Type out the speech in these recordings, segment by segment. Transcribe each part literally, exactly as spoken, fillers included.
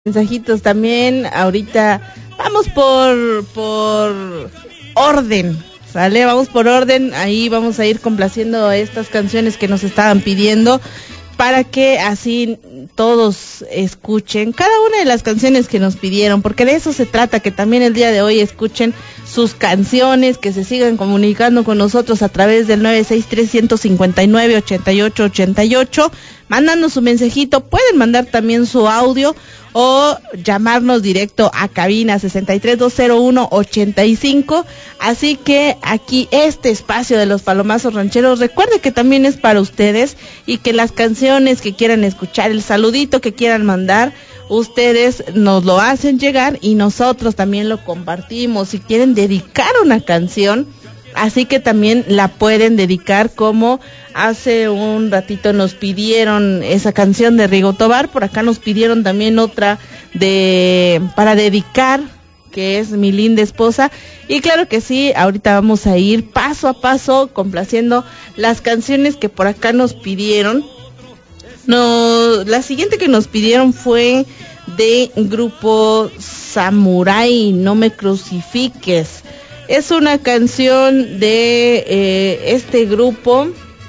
Mensajitos también, ahorita vamos por por orden, ¿sale? Vamos por orden, ahí vamos a ir complaciendo estas canciones que nos estaban pidiendo para que así todos escuchen cada una de las canciones que nos pidieron, porque de eso se trata, que también el día de hoy escuchen sus canciones, que se sigan comunicando con nosotros a través del nueve seis tres, uno cinco nueve, ocho ocho ocho ocho, mandando su mensajito. Pueden mandar también su audio o llamarnos directo a cabina sesenta y tres, dos cero uno, ochenta y cinco. Así que aquí este espacio de los Palomazos Rancheros, recuerde que también es para ustedes y que las canciones que quieran escuchar, el saludito que quieran mandar, ustedes nos lo hacen llegar y nosotros también lo compartimos. Si quieren dedicar una canción, así que también la pueden dedicar, como hace un ratito nos pidieron esa canción de Rigo Tobar, por acá nos pidieron también otra de para dedicar, que es Mi Linda Esposa, y claro que sí, ahorita vamos a ir paso a paso complaciendo las canciones que por acá nos pidieron. No, la siguiente que nos pidieron fue de grupo Samurai, No Me Crucifiques. Es una canción de eh, este grupo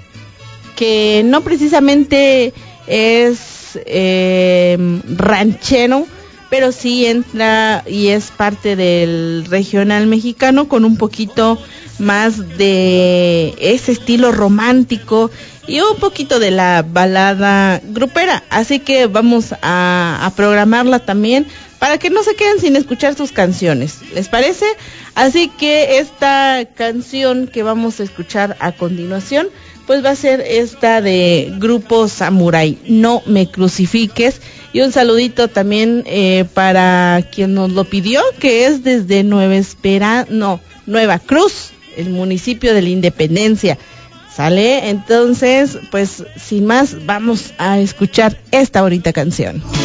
que no precisamente es eh, ranchero, pero sí entra y es parte del regional mexicano, con un poquito más de ese estilo romántico y un poquito de la balada grupera. Así que vamos a, a programarla también para que no se queden sin escuchar sus canciones, ¿les parece? Así que esta canción que vamos a escuchar a continuación, pues va a ser esta de Grupo Samurai, No Me Crucifiques. Y un saludito también eh, para quien nos lo pidió, que es desde Nueva Espera, no, Nueva Cruz, el municipio de la Independencia. ¿Sale? Entonces, pues sin más, vamos a escuchar esta bonita canción.